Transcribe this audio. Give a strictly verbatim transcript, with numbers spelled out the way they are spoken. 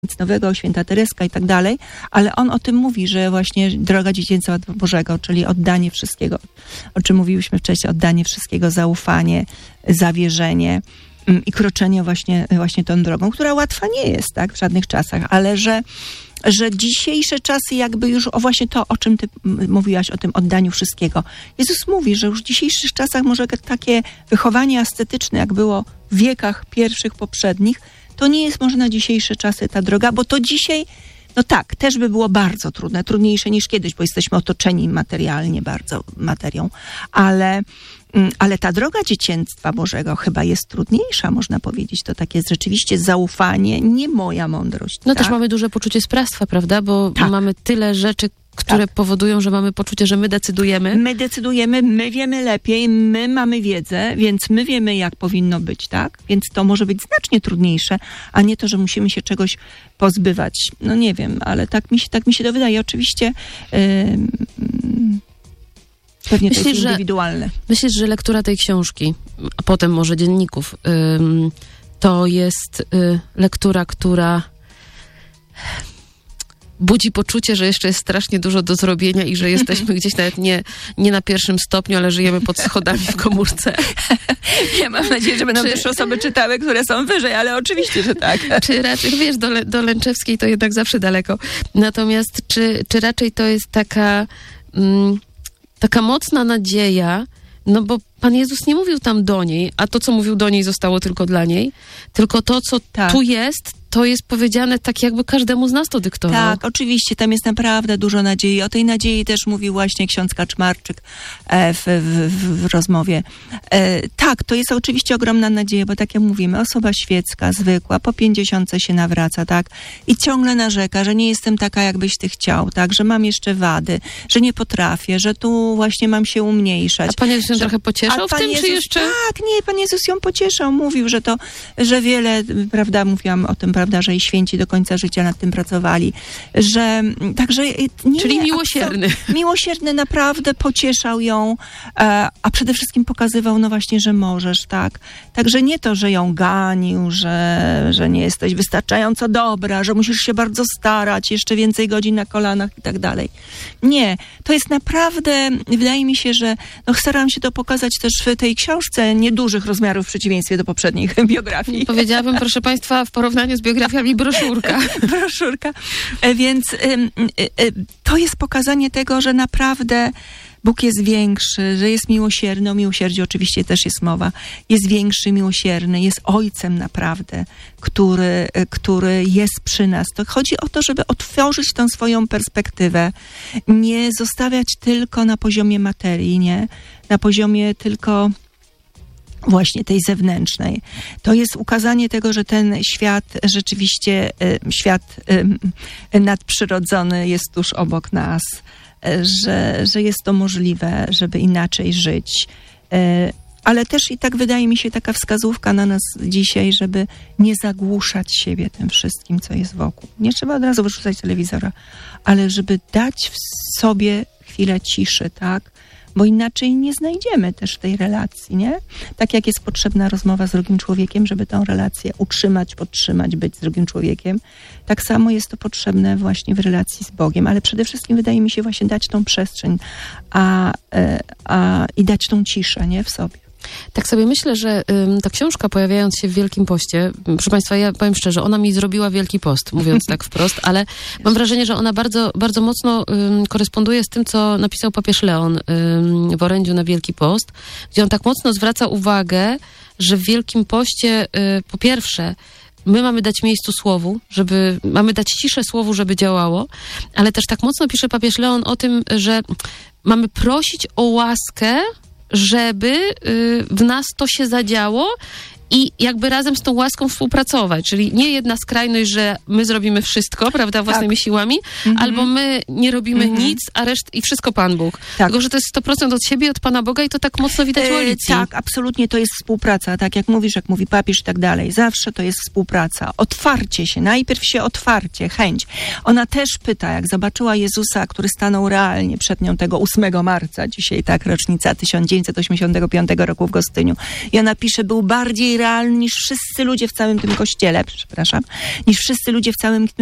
nic nowego, święta Tereska i tak dalej, ale on o tym mówi, że właśnie droga dzieciństwa Bożego, czyli oddanie wszystkiego, o czym mówiłyśmy wcześniej, oddanie wszystkiego, zaufanie, zawierzenie i kroczenie właśnie, właśnie tą drogą, która łatwa nie jest, tak, w żadnych czasach, ale że że dzisiejsze czasy jakby już, o właśnie to, o czym ty mówiłaś, o tym oddaniu wszystkiego. Jezus mówi, że już w dzisiejszych czasach może takie wychowanie ascetyczne, jak było w wiekach pierwszych, poprzednich, to nie jest może na dzisiejsze czasy ta droga, bo to dzisiaj, no tak, też by było bardzo trudne, trudniejsze niż kiedyś, bo jesteśmy otoczeni materialnie bardzo materią, ale Ale ta droga dzieciństwa Bożego chyba jest trudniejsza, można powiedzieć. To takie jest rzeczywiście zaufanie, nie moja mądrość. No tak? też mamy duże poczucie sprawstwa, prawda? Bo tak. mamy tyle rzeczy, które tak. powodują, że mamy poczucie, że my decydujemy. My decydujemy, my wiemy lepiej, my mamy wiedzę, więc my wiemy, jak powinno być, tak? Więc to może być znacznie trudniejsze, a nie to, że musimy się czegoś pozbywać. No nie wiem, ale tak mi się, tak mi się to wydaje. Oczywiście... Yy, Pewnie myślisz, to jest indywidualne. Że, myślisz, że lektura tej książki, a potem może dzienników, ym, to jest y, lektura, która budzi poczucie, że jeszcze jest strasznie dużo do zrobienia i że jesteśmy gdzieś nawet nie, nie na pierwszym stopniu, ale żyjemy pod schodami w komórce. Ja mam nadzieję, że będą czy, też osoby czytały, które są wyżej, ale oczywiście, że tak. Czy raczej, wiesz, do, do Lęczewskiej to jednak zawsze daleko. Natomiast czy, czy raczej to jest taka... Mm, Taka mocna nadzieja, no bo Pan Jezus nie mówił tam do niej, a to, co mówił do niej, zostało tylko dla niej, tylko to, co tak. tu jest, to jest powiedziane tak, jakby każdemu z nas to dyktował. Tak, oczywiście, tam jest naprawdę dużo nadziei. O tej nadziei też mówił właśnie ksiądz Kaczmarczyk w, w, w rozmowie. Tak, to jest oczywiście ogromna nadzieja, bo tak jak mówimy, osoba świecka, zwykła, po pięćdziesiątce się nawraca, tak, i ciągle narzeka, że nie jestem taka, jakbyś ty chciał, tak, że mam jeszcze wady, że nie potrafię, że tu właśnie mam się umniejszać. A Pan Jezus ją że... trochę pocieszał w tym, Jezus, czy jeszcze? Tak, nie, Pan Jezus ją pocieszał, mówił, że to, że wiele, prawda, mówiłam o tym, prawda, że i święci do końca życia nad tym pracowali, że także... Nie, Czyli miłosierny. A, miłosierny naprawdę pocieszał ją, a, a przede wszystkim pokazywał, no właśnie, że możesz, tak. Także nie to, że ją ganił, że, że nie jesteś wystarczająco dobra, że musisz się bardzo starać, jeszcze więcej godzin na kolanach i tak dalej. Nie, to jest naprawdę, wydaje mi się, że no, staram się to pokazać też w tej książce niedużych rozmiarów w przeciwieństwie do poprzednich biografii. Powiedziałabym, proszę Państwa, w porównaniu z biografiami broszurka. broszurka. Więc y, y, y, to jest pokazanie tego, że naprawdę Bóg jest większy, że jest miłosierny. O miłosierdziu oczywiście też jest mowa. Jest większy, miłosierny, jest Ojcem naprawdę, który, który jest przy nas. To chodzi o to, żeby otworzyć tę swoją perspektywę. Nie zostawiać tylko na poziomie materii, nie? Na poziomie tylko... właśnie tej zewnętrznej. To jest ukazanie tego, że ten świat rzeczywiście, świat nadprzyrodzony jest tuż obok nas, że, że jest to możliwe, żeby inaczej żyć. Ale też i tak wydaje mi się taka wskazówka na nas dzisiaj, żeby nie zagłuszać siebie tym wszystkim, co jest wokół. Nie trzeba od razu wyrzucać telewizora, ale żeby dać w sobie chwilę ciszy, tak? Bo inaczej nie znajdziemy też tej relacji, nie? Tak jak jest potrzebna rozmowa z drugim człowiekiem, żeby tę relację utrzymać, podtrzymać, być z drugim człowiekiem, tak samo jest to potrzebne właśnie w relacji z Bogiem, ale przede wszystkim wydaje mi się właśnie dać tą przestrzeń a, a, i dać tą ciszę, nie? W sobie. Tak sobie myślę, że ym, ta książka pojawiając się w Wielkim Poście, proszę Państwa, ja powiem szczerze, ona mi zrobiła Wielki Post, mówiąc tak wprost, ale mam wrażenie, że ona bardzo, bardzo mocno ym, koresponduje z tym, co napisał papież Leon ym, w orędziu na Wielki Post, gdzie on tak mocno zwraca uwagę, że w Wielkim Poście y, po pierwsze my mamy dać miejscu słowu, żeby, mamy dać ciszę słowu, żeby działało, ale też tak mocno pisze papież Leon o tym, że mamy prosić o łaskę, żeby y, w nas to się zadziało i jakby razem z tą łaską współpracować. Czyli nie jedna skrajność, że my zrobimy wszystko, prawda, własnymi tak. siłami, mm-hmm. albo my nie robimy mm-hmm. nic, a reszt i wszystko Pan Bóg. Tak. Tylko, że to jest sto procent od siebie, od Pana Boga i to tak mocno widać w Ualicji. E, tak, absolutnie to jest współpraca, tak jak mówisz, jak mówi papież i tak dalej. Zawsze to jest współpraca. Otwarcie się, najpierw się otwarcie, chęć. Ona też pyta, jak zobaczyła Jezusa, który stanął realnie przed nią tego ósmego marca, dzisiaj tak, rocznica tysiąc dziewięćset osiemdziesiątego piątego roku w Gostyniu. I ona pisze, był bardziej realny niż wszyscy ludzie w całym tym kościele, przepraszam, niż wszyscy ludzie w całym